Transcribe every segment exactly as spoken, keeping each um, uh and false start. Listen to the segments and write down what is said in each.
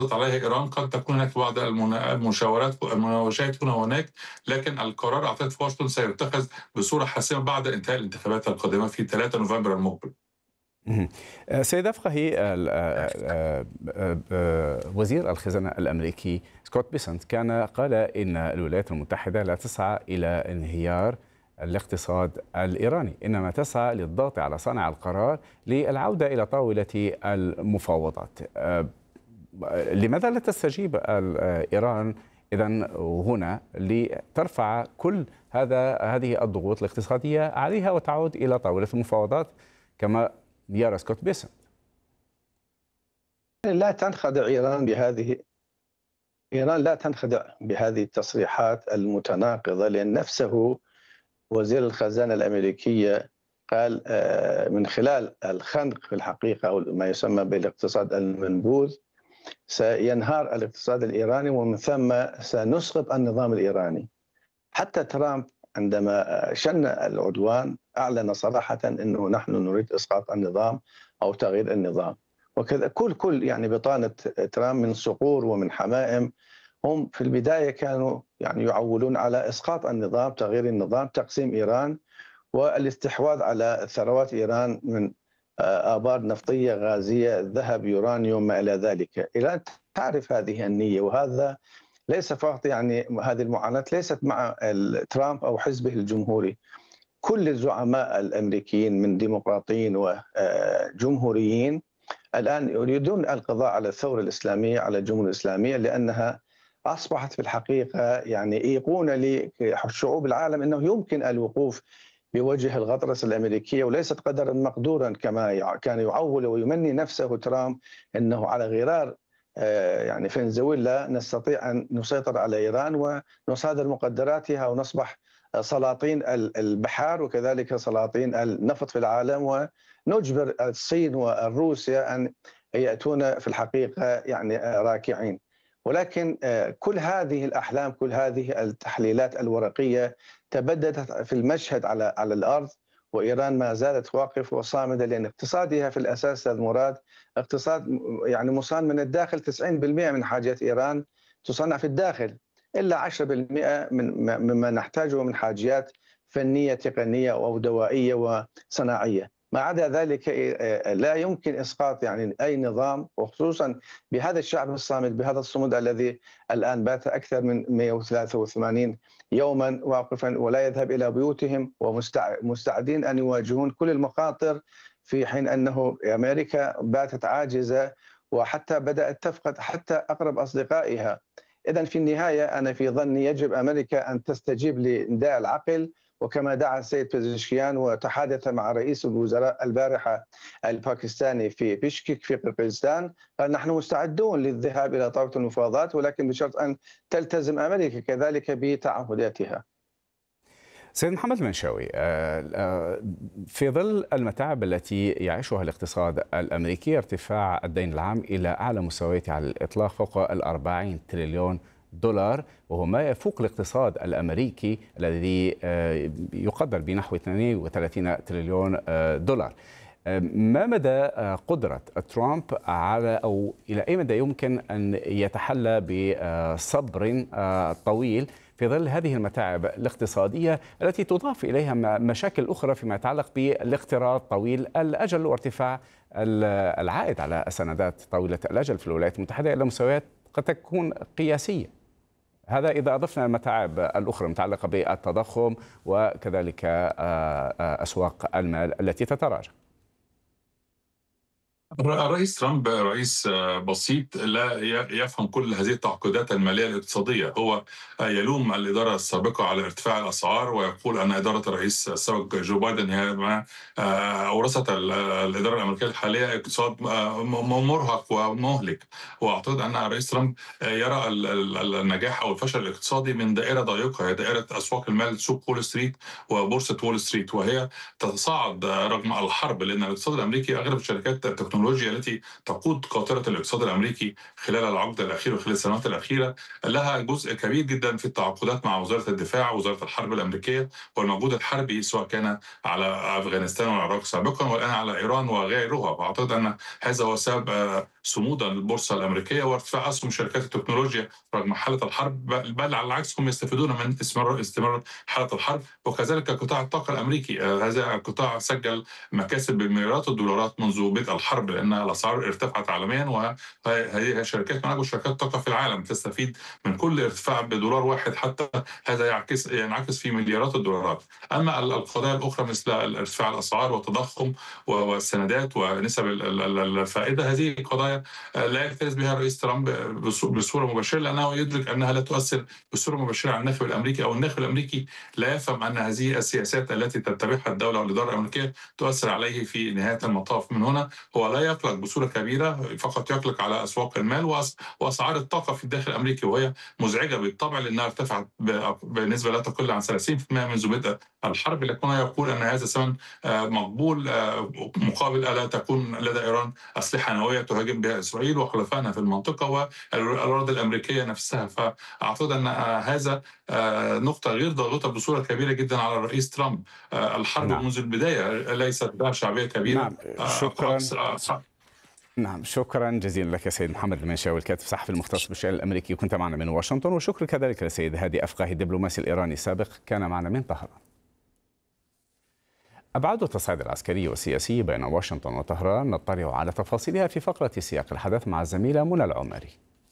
عليها إيران قد تكون هناك بعض المنا المشاورات المناوشات هنا وهناك، لكن القرار أعتقد في واشنطن سيتخذ بصورة حاسمة بعد انتهاء الانتخابات القادمة في ثلاثة نوفمبر المقبل. اهم. آآ سيد أفقهي ال آآ آآ آآ وزير الخزانة الأمريكي سكوت بيسنت كان قال إن الولايات المتحدة لا تسعى إلى انهيار الاقتصاد الإيراني، إنما تسعى للضغط على صانع القرار للعودة إلى طاولة المفاوضات. آآ لماذا لا تستجيب ال إيران إذًا هنا لترفع كل هذا هذه الضغوط الاقتصادية عليها وتعود إلى طاولة المفاوضات كما يرى سكوت بيسنت؟ لا تنخدع إيران بهذه إيران لا تنخدع بهذه التصريحات المتناقضة، لأن نفسه وزير الخزانة الأمريكية قال آه، من خلال الخنق في الحقيقة أو ما يسمى بالاقتصاد المنبوذ سينهار الاقتصاد الإيراني، ومن ثم سنسقط النظام الإيراني. حتى ترامب عندما شن العدوان أعلن صراحة أنه نحن نريد إسقاط النظام أو تغيير النظام، وكذا كل كل يعني بطانة ترامب من صقور ومن حمائم هم في البداية كانوا يعني يعولون على إسقاط النظام، تغيير النظام، تقسيم إيران والاستحواذ على ثروات إيران من آبار نفطية غازية ذهب يورانيوم ما إلى ذلك. إيران تعرف هذه النية، وهذا ليس فقط يعني هذه المعاناة ليست مع ترامب أو حزبه الجمهوري، كل الزعماء الأمريكيين من ديمقراطيين وجمهوريين الآن يريدون القضاء على الثورة الإسلامية، على الجمهورية الإسلامية، لأنها أصبحت في الحقيقة يعني أيقونة لشعوب العالم أنه يمكن الوقوف بوجه الغطرسة الأمريكية، وليست قدرا مقدورا كما كان يعول ويمني نفسه ترامب أنه على غرار يعني فنزويلا نستطيع أن نسيطر على إيران ونصادر مقدراتها ونصبح سلاطين البحار وكذلك سلاطين النفط في العالم، ونجبر الصين وروسيا أن يأتون في الحقيقة يعني راكعين. ولكن كل هذه الأحلام، كل هذه التحليلات الورقية تبددت في المشهد على على الأرض، وإيران ما زالت واقفة وصامدة، لأن اقتصادها في الأساس المراد اقتصاد يعني مصان من الداخل. تسعين بالمئة من حاجات إيران تصنع في الداخل، إلا عشرة بالمئة من مما نحتاجه من حاجيات فنية تقنية أو دوائية وصناعية. ما عدا ذلك لا يمكن إسقاط يعني أي نظام، وخصوصا بهذا الشعب الصامد، بهذا الصمود الذي الآن بات أكثر من مئة وثلاثة وثمانين يوما واقفا ولا يذهب إلى بيوتهم ومستعدين أن يواجهون كل المخاطر، في حين أنه أمريكا باتت عاجزة وحتى بدأت تفقد حتى أقرب أصدقائها. إذن في النهاية أنا في ظني يجب أمريكا أن تستجيب لنداء العقل، وكما دعا السيد بيزشكيان وتحادث مع رئيس الوزراء البارحة الباكستاني في بشكك في قرقيزستان، قال نحن مستعدون للذهاب إلى طاولة المفاوضات، ولكن بشرط أن تلتزم أمريكا كذلك بتعهداتها. سيد محمد المنشاوي، في ظل المتاعب التي يعيشها الاقتصاد الأمريكي، ارتفاع الدين العام إلى أعلى مستوياته على الإطلاق فوق الأربعين تريليون دولار، وهو ما يفوق الاقتصاد الأمريكي الذي يقدر بنحو اثنين وثلاثين تريليون دولار. ما مدى قدرة ترامب على أو إلى أي مدى يمكن أن يتحلى بصبر طويل في ظل هذه المتاعب الاقتصادية التي تضاف إليها مشاكل أخرى فيما يتعلق بالاقتراض طويل الأجل وارتفاع العائد على سندات طويلة الأجل في الولايات المتحدة إلى مستويات قد تكون قياسية؟ هذا إذا أضفنا المتاعب الأخرى المتعلقة بالتضخم وكذلك أسواق المال التي تتراجع. الرئيس ترامب رئيس بسيط لا يفهم كل هذه التعقيدات المالية الاقتصادية. هو يلوم الإدارة السابقة على ارتفاع الأسعار، ويقول أن إدارة الرئيس السابق جو بايدن هي ما أورثت الإدارة الأمريكية الحالية اقتصاد مرهق ومهلك. وأعتقد أن الرئيس ترامب يرى النجاح أو الفشل الاقتصادي من دائرة ضيقة، هي دائرة أسواق المال، سوق وول ستريت وبورصة وول ستريت، وهي تتصاعد رغم الحرب، لأن الاقتصاد الأمريكي أغلب الشركات التكنولوجية التكنولوجيا التي تقود قاطرة الاقتصاد الأمريكي خلال العقد الأخير وخلال السنوات الأخيرة لها جزء كبير جدا في التعاقدات مع وزارة الدفاع ووزارة الحرب الأمريكية والمجهود الحربي، سواء كان على أفغانستان والعراق سابقا والآن على إيران وغيرها. فأعتقد أن هذا هو سبب صمود البورصة الأمريكية وارتفاع أسهم شركات التكنولوجيا رغم حالة الحرب، بل على العكس هم يستفيدون من استمرار استمرار حالة الحرب. وكذلك قطاع الطاقة الأمريكي، هذا القطاع سجل مكاسب بمليارات الدولارات منذ بدء الحرب لأن الأسعار ارتفعت عالميا، وهذه شركات من أكبر شركات الطاقة في العالم تستفيد من كل ارتفاع بدولار واحد، حتى هذا يعكس ينعكس في مليارات الدولارات. أما القضايا الأخرى مثل ارتفاع الأسعار والتضخم والسندات ونسب الفائدة، هذه قضايا لا يكترث بها الرئيس ترامب بصورة مباشرة لأنه يدرك أنها لا تؤثر بصورة مباشرة على الناخب الأمريكي، أو الناخب الأمريكي لا يفهم أن هذه السياسات التي تتبعها الدولة والإدارة الأمريكية تؤثر عليه في نهاية المطاف. من هنا هو لا يقلق بصورة كبيرة، فقط يقلق على أسواق المال وأسعار الطاقة في الداخل الأمريكي، وهي مزعجة بالطبع لأنها ارتفعت بنسبة لا تقل عن ثلاثين بالمئة منذ بدء الحرب، لكنه يقول أن هذا ثمن مقبول مقابل ألا تكون لدى إيران أسلحة نووية تهاجم بها إسرائيل وحلفائنا في المنطقة والأراضي الأمريكية نفسها. فأعتقد أن هذا نقطة غير ضاغطة بصورة كبيرة جدا على الرئيس ترامب. الحرب نعم. منذ البداية ليست لها شعبية كبيرة. نعم. شكرا نعم شكرا جزيلا لك سيد محمد المنشاوي الكاتب الصحفي المختص بالشأن الأمريكي، كنت معنا من واشنطن، وشكرا كذلك للسيد هادي أفقاهي الدبلوماسي الإيراني السابق كان معنا من طهران. أبعاد التصعيد العسكري والسياسي بين واشنطن وطهران نطلع على تفاصيلها في فقرة سياق الحدث مع الزميلة منى العمري.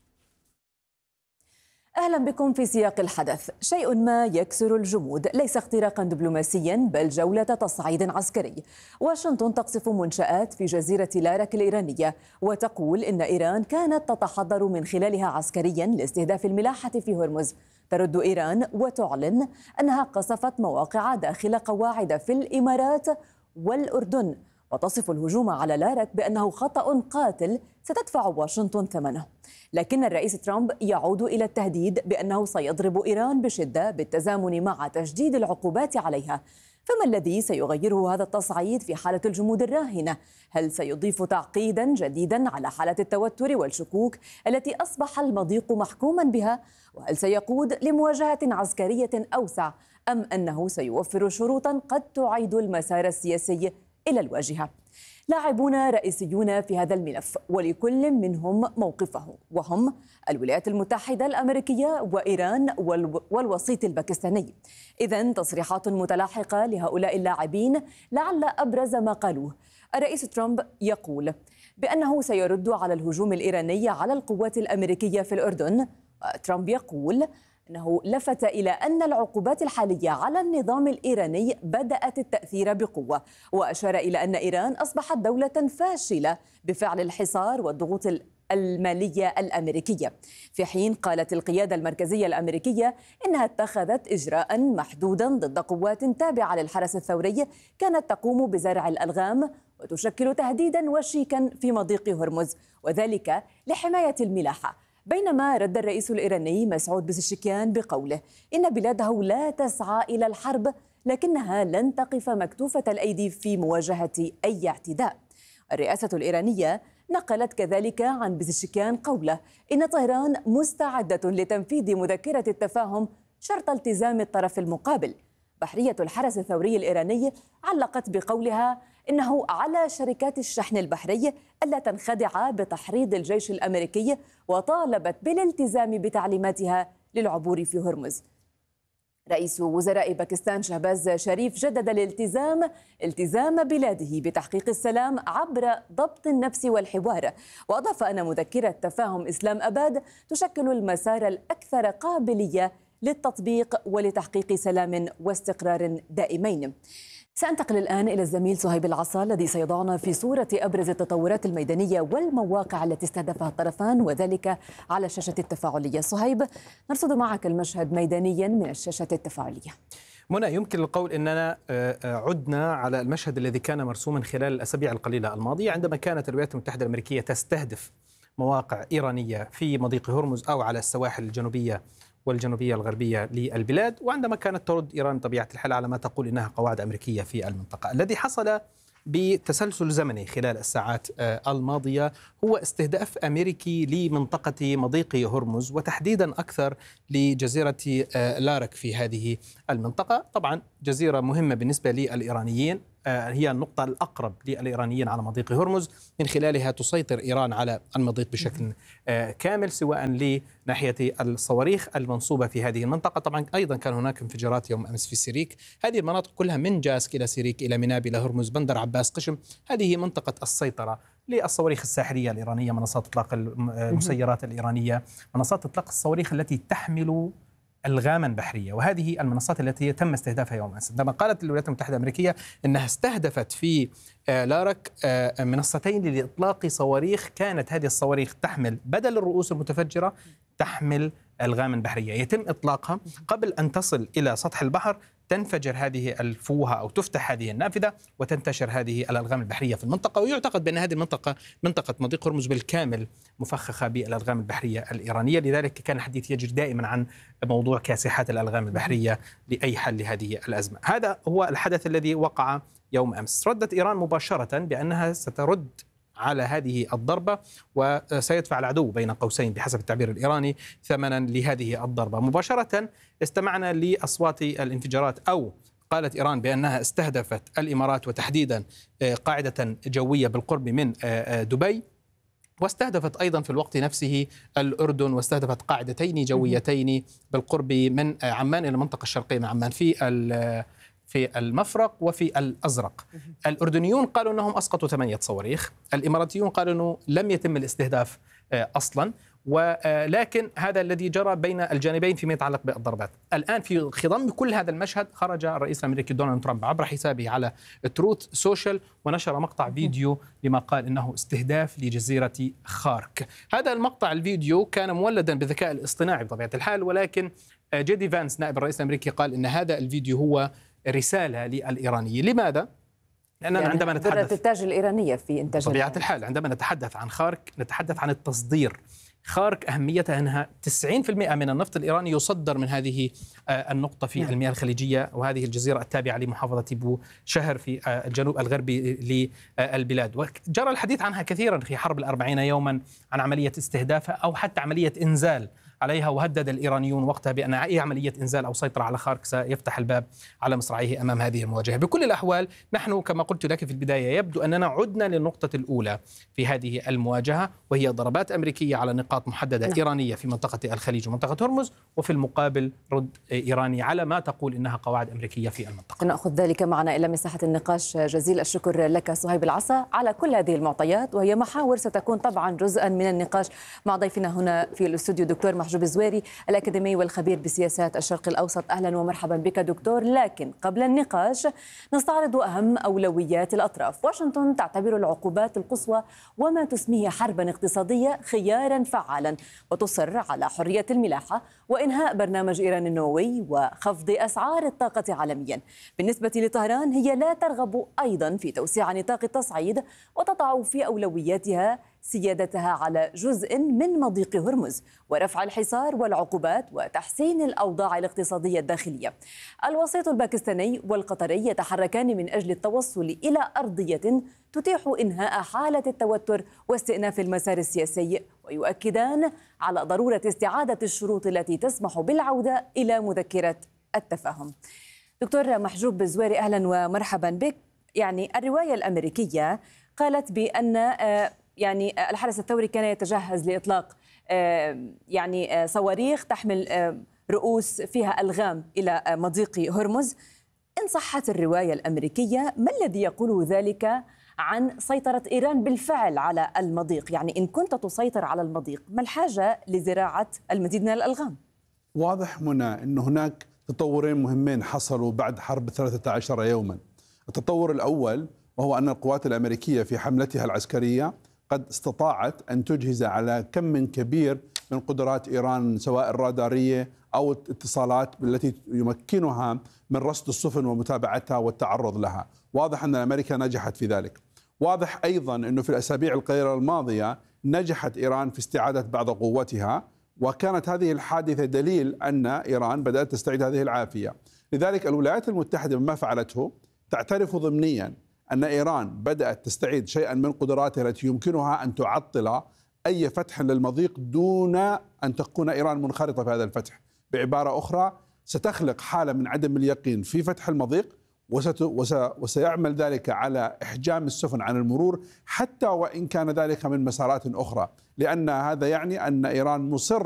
أهلا بكم في سياق الحدث. شيء ما يكسر الجمود، ليس اختراقا دبلوماسيا بل جولة تصعيد عسكري. واشنطن تقصف منشآت في جزيرة لارك الإيرانية وتقول إن إيران كانت تتحضر من خلالها عسكريا لاستهداف الملاحة في هرمز. ترد إيران وتعلن أنها قصفت مواقع داخل قواعد في الإمارات والأردن، وتصف الهجوم على لارك بأنه خطأ قاتل ستدفع واشنطن ثمنه. لكن الرئيس ترامب يعود إلى التهديد بأنه سيضرب إيران بشدة بالتزامن مع تجديد العقوبات عليها. فما الذي سيغيره هذا التصعيد في حالة الجمود الراهنة؟ هل سيضيف تعقيدا جديدا على حالة التوتر والشكوك التي أصبح المضيق محكوما بها؟ وهل سيقود لمواجهة عسكرية أوسع، أم أنه سيوفر شروطا قد تعيد المسار السياسي إلى الواجهة؟ لاعبون رئيسيون في هذا الملف ولكل منهم موقفه، وهم الولايات المتحدة الأمريكية وإيران والوسيط الباكستاني. إذن تصريحات متلاحقة لهؤلاء اللاعبين، لعل أبرز ما قالوه. الرئيس ترامب يقول بأنه سيرد على الهجوم الإيراني على القوات الأمريكية في الأردن. ترامب يقول أنه لفت إلى أن العقوبات الحالية على النظام الإيراني بدأت التأثير بقوة، وأشار إلى أن إيران أصبحت دولة فاشلة بفعل الحصار والضغوط المالية الأمريكية، في حين قالت القيادة المركزية الأمريكية إنها اتخذت إجراء محدودا ضد قوات تابعة للحرس الثوري كانت تقوم بزرع الألغام وتشكل تهديدا وشيكا في مضيق هرمز، وذلك لحماية الملاحة. بينما رد الرئيس الإيراني مسعود بزشكيان بقوله إن بلاده لا تسعى إلى الحرب، لكنها لن تقف مكتوفة الأيدي في مواجهة أي اعتداء. الرئاسة الإيرانية نقلت كذلك عن بزشكيان قوله إن طهران مستعدة لتنفيذ مذكرة التفاهم شرط التزام الطرف المقابل. بحرية الحرس الثوري الإيراني علقت بقولها إنه على شركات الشحن البحري ألا تنخدع بتحريض الجيش الأمريكي، وطالبت بالالتزام بتعليماتها للعبور في هرمز. رئيس وزراء باكستان شهباز شريف جدد الالتزام التزام بلاده بتحقيق السلام عبر ضبط النفس والحوار، وأضاف أن مذكرة تفاهم إسلام أباد تشكل المسار الأكثر قابلية للتطبيق ولتحقيق سلام واستقرار دائمين. سأنتقل الآن إلى الزميل صهيب العصا الذي سيضعنا في صورة أبرز التطورات الميدانية والمواقع التي استهدفها الطرفان، وذلك على الشاشة التفاعلية. صهيب، نرصد معك المشهد ميدانيا من الشاشة التفاعلية. منى، يمكن القول أننا عدنا على المشهد الذي كان مرسوما خلال الأسابيع القليلة الماضية، عندما كانت الولايات المتحدة الأمريكية تستهدف مواقع إيرانية في مضيق هرمز أو على السواحل الجنوبية والجنوبية الغربية للبلاد، وعندما كانت ترد إيران طبيعة الحال على ما تقول إنها قواعد أمريكية في المنطقة. الذي حصل بتسلسل زمني خلال الساعات الماضية هو استهداف أمريكي لمنطقة مضيق هرمز، وتحديدا أكثر لجزيرة لارك في هذه المنطقة. طبعا جزيرة مهمة بالنسبة للإيرانيين، هي النقطة الأقرب للإيرانيين على مضيق هرمز، من خلالها تسيطر إيران على المضيق بشكل كامل، سواء لناحية الصواريخ المنصوبة في هذه المنطقة. طبعا أيضا كان هناك انفجارات يوم أمس في سيريك. هذه المناطق كلها من جاسك إلى سيريك إلى مناب إلى هرمز بندر عباس قشم، هذه منطقة السيطرة للصواريخ الساحلية الإيرانية، منصات إطلاق المسيرات الإيرانية، منصات إطلاق الصواريخ التي تحمل ألغاما بحرية، وهذه المنصات التي تم استهدافها يوم أمس. عندما قالت الولايات المتحدة الأمريكية أنها استهدفت في لارك منصتين لإطلاق صواريخ، كانت هذه الصواريخ تحمل بدل الرؤوس المتفجرة تحمل ألغاما بحرية يتم إطلاقها قبل أن تصل إلى سطح البحر، تنفجر هذه الفوهة أو تفتح هذه النافذة وتنتشر هذه الألغام البحرية في المنطقة. ويعتقد بأن هذه المنطقة منطقة مضيق هرمز بالكامل مفخخة بالألغام البحرية الإيرانية، لذلك كان الحديث يجري دائما عن موضوع كاسحات الألغام البحرية لأي حل لهذه الأزمة. هذا هو الحدث الذي وقع يوم أمس. ردت إيران مباشرة بأنها سترد على هذه الضربة وسيدفع العدو بين قوسين بحسب التعبير الإيراني ثمنا لهذه الضربة. مباشرة استمعنا لأصوات الانفجارات، أو قالت إيران بأنها استهدفت الإمارات وتحديدا قاعدة جوية بالقرب من دبي، واستهدفت أيضا في الوقت نفسه الأردن، واستهدفت قاعدتين جويتين بالقرب من عمان إلى المنطقة الشرقية من عمان في في المفرق وفي الأزرق. الأردنيون قالوا أنهم أسقطوا ثمانية صواريخ، الإماراتيون قالوا أنه لم يتم الاستهداف أصلا، ولكن هذا الذي جرى بين الجانبين فيما يتعلق بالضربات. الآن في خضم كل هذا المشهد خرج الرئيس الأمريكي دونالد ترامب عبر حسابه على تروث سوشيال ونشر مقطع فيديو لما قال إنه استهداف لجزيرة خارك. هذا المقطع الفيديو كان مولدا بالذكاء الاصطناعي بطبيعة الحال، ولكن جيدي فانس نائب الرئيس الأمريكي قال إن هذا الفيديو هو رسالة للإيرانيين. لماذا؟ لأننا يعني عندما نتحدث الإنتاج الإيرانية في إنتاج بطبيعة الحال عندما نتحدث عن خارك نتحدث عن التصدير. خارك أهميتها أنها تسعين بالمئة من النفط الإيراني يصدر من هذه النقطة في نعم. المياه الخليجية، وهذه الجزيرة التابعة لمحافظة بو شهر في الجنوب الغربي للبلاد، وجرى الحديث عنها كثيرا في حرب الأربعين يوما عن عملية استهدافها أو حتى عملية إنزال عليها، وهدد الإيرانيون وقتها بأن أي عملية إنزال أو سيطرة على خارك سيفتح الباب على مصراعيه أمام هذه المواجهة. بكل الأحوال نحن كما قلت لك في البداية يبدو أننا عدنا للنقطة الأولى في هذه المواجهة، وهي ضربات أمريكية على نقاط محددة نعم. إيرانية في منطقة الخليج ومنطقة هرمز، وفي المقابل رد إيراني على ما تقول إنها قواعد أمريكية في المنطقة. نأخذ ذلك معنا إلى مساحة النقاش. جزيل الشكر لك صهيب العصا على كل هذه المعطيات، وهي محاور ستكون طبعا جزءا من النقاش مع ضيفنا هنا في الاستوديو دكتور محجوب الزويري الأكاديمي والخبير بسياسات الشرق الأوسط. أهلا ومرحبا بك دكتور. لكن قبل النقاش نستعرض أهم أولويات الأطراف. واشنطن تعتبر العقوبات القصوى وما تسميه حربا اقتصادية خيارا فعالا، وتصر على حرية الملاحة وإنهاء برنامج إيران النووي وخفض أسعار الطاقة عالميا. بالنسبة لطهران هي لا ترغب أيضا في توسيع نطاق التصعيد، وتضع في أولوياتها سيادتها على جزء من مضيق هرمز ورفع الحصار والعقوبات وتحسين الأوضاع الاقتصادية الداخلية. الوسيط الباكستاني والقطري يتحركان من أجل التوصل إلى أرضية تتيح إنهاء حالة التوتر واستئناف المسار السياسي، ويؤكدان على ضرورة استعادة الشروط التي تسمح بالعودة إلى مذكرة التفاهم. دكتور محجوب الزويري أهلا ومرحبا بك. يعني الرواية الأمريكية قالت بأن يعني الحرس الثوري كان يتجهز لإطلاق يعني صواريخ تحمل رؤوس فيها ألغام إلى مضيق هرمز. إن صحت الرواية الأمريكية، ما الذي يقوله ذلك عن سيطرة إيران بالفعل على المضيق؟ يعني إن كنت تسيطر على المضيق، ما الحاجة لزراعة المزيد من الألغام؟ واضح منى أن هناك تطورين مهمين حصلوا بعد حرب ثلاثة عشر يوما. التطور الأول وهو أن القوات الأمريكية في حملتها العسكرية قد استطاعت أن تجهز على كم كبير من قدرات إيران، سواء الرادارية أو الاتصالات التي يمكنها من رصد السفن ومتابعتها والتعرض لها. واضح أن أمريكا نجحت في ذلك. واضح أيضا أنه في الأسابيع القليلة الماضية نجحت إيران في استعادة بعض قوتها، وكانت هذه الحادثة دليل أن إيران بدأت تستعيد هذه العافية. لذلك الولايات المتحدة بما فعلته تعترف ضمنيا أن إيران بدأت تستعيد شيئا من قدراتها التي يمكنها أن تعطل أي فتح للمضيق دون أن تكون إيران منخرطة في هذا الفتح. بعبارة أخرى، ستخلق حالة من عدم اليقين في فتح المضيق، وسيعمل ذلك على إحجام السفن عن المرور حتى وإن كان ذلك من مسارات أخرى، لأن هذا يعني أن إيران مصر